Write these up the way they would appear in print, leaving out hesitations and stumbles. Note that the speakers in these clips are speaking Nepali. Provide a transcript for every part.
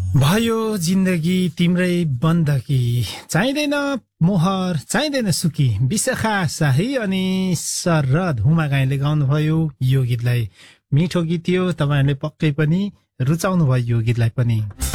भयो जिन्दगी तिम्रै बन्दगी चाहिँदैन मोहर चाहिँदैन सुकी विशाखा शाही अनि शरद हुमा गाईले गाउनुभयो यो गीतलाई। मिठो गीत थियो, तपाईहरुले पक्कै पनि रुचाउनु भयो यो गीतलाई पनि।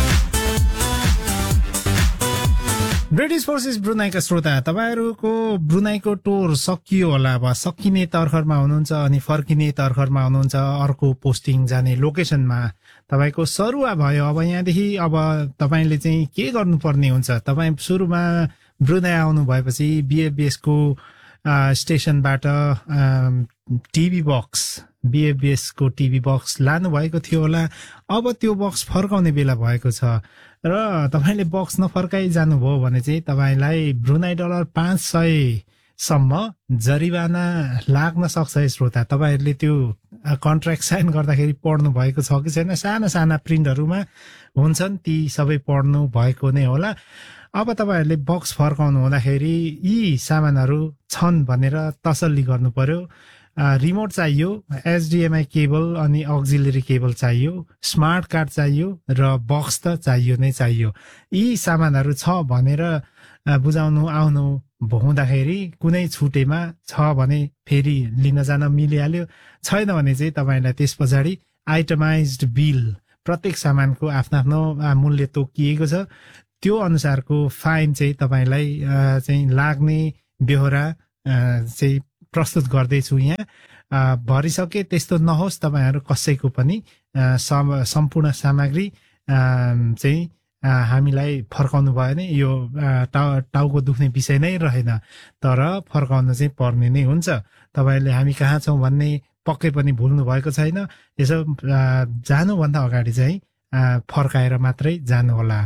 ब्रिटिश फोर्सेस ब्रुनाईका श्रोता, तपाईहरुको ब्रुनाईको टोर सकियो होला, अब सकिने तर्खरमा हुनुहुन्छ अनि फर्किने तर्खरमा हुनुहुन्छ। अर्को पोस्टिङ जाने लोकेसनमा तपाईको सरुवा भयो। अब यहाँदेखि अब तपाईले चाहिँ के गर्नुपर्ने हुन्छ? तपाई सुरुमा ब्रुनाई आउनु भएपछि बीएफबीएस को स्टेशनबाट टिभी बक्स, बीएफबीएस को टिभी बक्स लानु भएको थियो होला। अब त्यो बक्स फर्काउने बेला भएको छ र तपाईले बक्स नफर्काइ जानुभयो भने चाहिँ तपाईलाई ब्रुनाई डलर 500 सम्म जरिवाना लाग्न सक्छ है श्रोता। तपाईहरुले त्यो कन्ट्र्याक्ट साइन गर्दाखेरि पढ्नु भएको छ कि छैन? साना साना प्रिन्टहरुमा हुन्छन्, ती सबै पढ्नु भएको नै होला। अब तपाईहरुले बक्स फर्काउनु हुँदाखेरि यी सामानहरु छन् भनेर तसल्ली गर्नु पर्यो। रिमोट चाहियो, एचडीएमआई केबल अनि अक्सिलरी केबल चाहियो, स्मार्ट कार्ड चाहियो र बक्स त चाहियो नै चाहियो। यी सामानहरु छ भनेर बुझाउनु आउनु हुँदाखेरि कुनै छुटेमा छ भने फेरि लिन जान मिलिहाल्यो, छैन भने चाहिँ तपाईलाई त्यस पछाडि आइटमाइज्ड बिल, प्रत्येक सामानको आफ्नो आफ्नो मूल्य तोकिएको छ, त्यो अनुसारको फाइन चाहिँ तपाईलाई चाहिँ लाग्ने बेहोरा चाहिँ प्रस्तुत गर्दैछु यहाँ। भरिसके त्यस्तो नहोस्, तपाईहरु कसैको पनि सम्पूर्ण सामग्री चाहिँ हामीलाई फर्काउनु भयो भने यो टाउको दुख्ने विषय नै रहेन, तर फर्काउन चाहिँ पर्ने नै हुन्छ। तपाईहरुले हामी कहाँ छौं भन्ने पक्कै पनि भुल्नु भएको छैन। यसो जानुभन्दा अगाडि चाहिँ फर्काएर मात्रै जानु होला।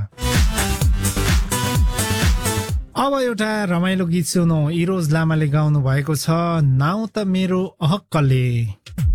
अब एउटा रमाइलो गीत सुनौ। इरोज लामाले गाउनु भएको छ, नाउ त मेरो अहक्कले।